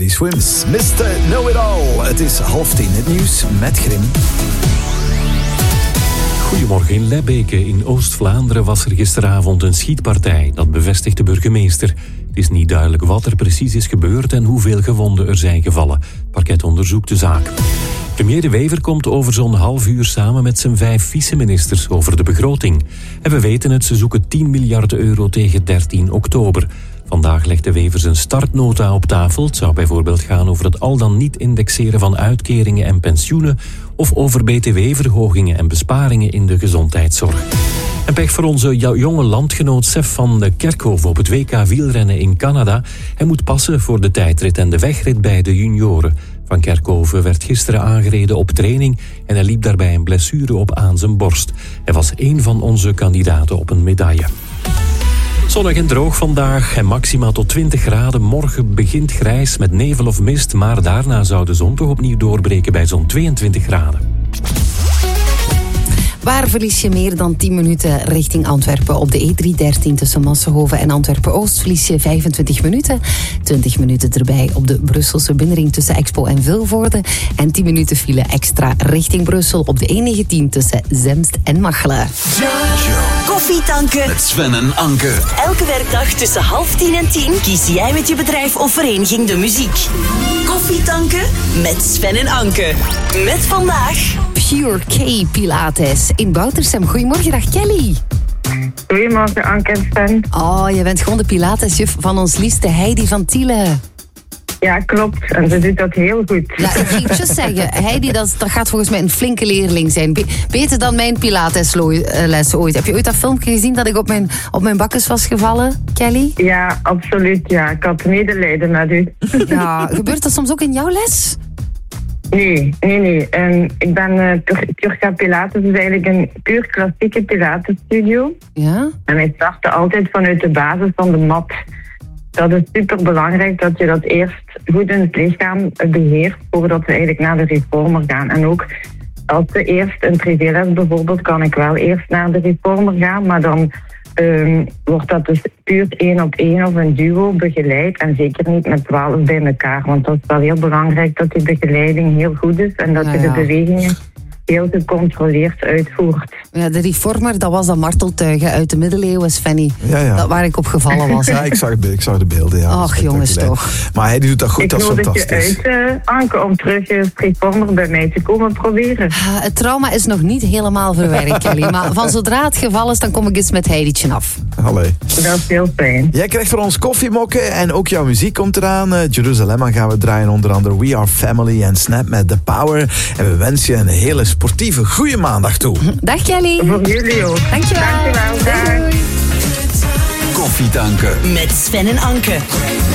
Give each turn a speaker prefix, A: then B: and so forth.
A: Kelly Swims. Mr. Know-it-all. Het is 9:30 het nieuws met Grim.
B: Goedemorgen. In Lebbeke in Oost-Vlaanderen was er gisteravond een schietpartij. Dat bevestigt de burgemeester. Het is niet duidelijk wat er precies is gebeurd en hoeveel gewonden er zijn gevallen. Het parket onderzoekt de zaak. Premier De Wever komt over zo'n half uur samen met zijn 5 vice-ministers over de begroting. En we weten het, ze zoeken 10 miljard euro tegen 13 oktober. Vandaag legt De Wever zijn startnota op tafel. Het zou bijvoorbeeld gaan over het al dan niet indexeren van uitkeringen en pensioenen of over btw-verhogingen en besparingen in de gezondheidszorg. En pech voor onze jonge landgenoot Sef van de Kerkhoven op het WK wielrennen in Canada. Hij moet passen voor de tijdrit en de wegrit bij de junioren. Van Kerkhoven werd gisteren aangereden op training en hij liep daarbij een blessure op aan zijn borst. Hij was één van onze kandidaten op een medaille. Zonnig en droog vandaag en maximaal tot 20 graden. Morgen begint grijs met nevel of mist, maar daarna zou de zon toch opnieuw doorbreken bij zo'n 22 graden.
C: Waar verlies je meer dan 10 minuten richting Antwerpen? Op de E313 tussen Massenhoven en Antwerpen-Oost verlies je 25 minuten. 20 minuten erbij op de Brusselse binnenring tussen Expo en Vilvoorde. En 10 minuten file extra richting Brussel op de E19 tussen Zemst en Machelen.
D: Koffietanken
E: met Sven en Anke.
D: Elke werkdag tussen 9:30 en 10 kies jij met je bedrijf of vereniging de muziek. Koffietanken met Sven en Anke. Met vandaag
C: Pure K Pilates in Boutersem. Goedemorgen, dag Kelly.
F: Goedemorgen, Anke en Sven.
C: Oh, je bent gewoon de Pilatesjuf van ons liefste Heidi van Tielen.
F: Ja, klopt. En ze doet dat heel goed.
C: Ja, ik ging just zeggen, Heidi, dat gaat volgens mij een flinke leerling zijn. Beter dan mijn Pilatesles ooit. Heb je ooit dat filmpje gezien dat ik op mijn bakkes was gevallen, Kelly?
F: Ja, absoluut. Ja, ik had medelijden met u.
C: Ja, gebeurt dat soms ook in jouw les?
F: Nee. En ik ben Pure Pilates is eigenlijk een puur klassieke Pilatesstudio.
C: Ja?
F: En wij starten altijd vanuit de basis van de mat. Dat is super belangrijk dat je dat eerst goed in het lichaam beheert voordat we eigenlijk naar de reformer gaan. En ook als we eerst een privéles bijvoorbeeld, kan ik wel eerst naar de reformer gaan, maar dan wordt dat dus puur 1-op-1 of een duo begeleid en zeker niet met 12 bij elkaar. Want dat is wel heel belangrijk dat die begeleiding heel goed is en dat je de bewegingen heel gecontroleerd uitvoert.
C: Ja, de reformer, dat was dat marteltuigen uit de middeleeuwen, Svenny.
A: Ja.
C: Dat waar ik op gevallen was.
A: Ja, ik zag de beelden. Ja.
C: Ach, jongens, toch.
A: Maar hij doet dat goed, dat is fantastisch.
F: Ik nodig je uit, Anke, om terug het reformer bij mij te komen proberen.
C: Het trauma is nog niet helemaal verwerkt, Kelly. Maar van zodra het geval is, dan kom ik eens met Heiditje af.
A: Allee.
F: Dat is heel fijn.
A: Jij krijgt voor ons koffiemokken en ook jouw muziek komt eraan. Jeruzalem gaan we draaien, onder andere We Are Family en Snap met The Power. En we wensen je een hele sportieve goede maandag toe.
C: Dag Kelly.
F: Voor jullie ook.
C: Dankjewel.
F: Dag.
E: Koffietanken
D: met Sven en Anke.